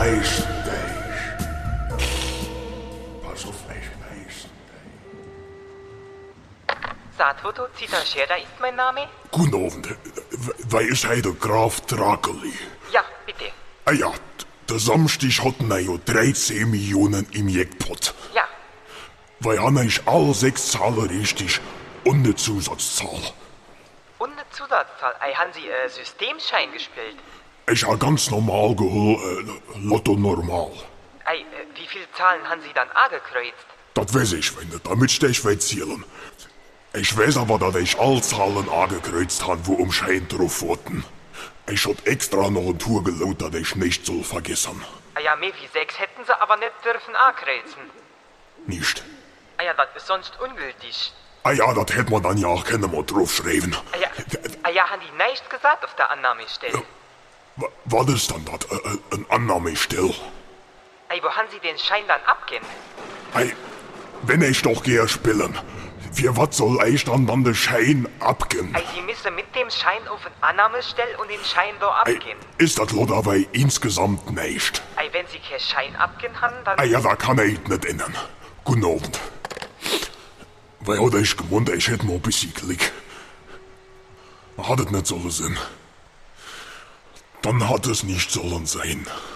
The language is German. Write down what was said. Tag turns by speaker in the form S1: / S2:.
S1: Meißendeich. Pass auf mich, Meißendeich.
S2: Saatfoto Zitterschera ist mein Name?
S1: Guten Abend. Wer ist heute der Graf Drakeli?
S2: Ja, bitte.
S1: Ah ja, der Samstag hatten wir ja 13 Millionen im Jackpot.
S2: Ja.
S1: Weil haben ich alle 6 Zahlen richtig und eine Zusatzzahl.
S2: Und eine Zusatzzahl. Haben Sie Systemschein gespielt?
S1: Ich habe ganz normal geholt, Lotto normal.
S2: Wie viele Zahlen haben Sie dann angekreuzt?
S1: Das weiß ich nicht, damit stech ich zählen. Ich weiß aber, dass ich alle Zahlen angekreuzt habe, wo Schein drauf wurden. Ich hab extra noch ein Tour gelohnt, dass ich nicht soll vergessen.
S2: Ja, mehr wie 6 hätten Sie aber nicht dürfen ankreuzen.
S1: Nicht?
S2: Ja, das ist sonst ungültig.
S1: Ah ja, das hätte man dann ja auch keine mal draufschreiben.
S2: Ja, haben die nichts gesagt auf der Annahmestelle?
S1: Was ist dann das? Ein Annahmestell?
S2: Wo haben Sie den Schein dann abgeben?
S1: Wenn ich doch gehe spielen, für was soll ich dann den Schein abgeben?
S2: Sie müssen mit dem Schein auf eine Annahmestelle und den Schein da abgeben.
S1: Ist das lo dabei insgesamt nicht?
S2: Wenn Sie keinen Schein abgeben haben, dann...
S1: Ja, da kann ich nicht ändern. Guten Abend. Weil hatte ich gemeint, ich hätte mal ein bisschen Glück. Hat es nicht sollen sein. Dann hat es nicht sollen sein.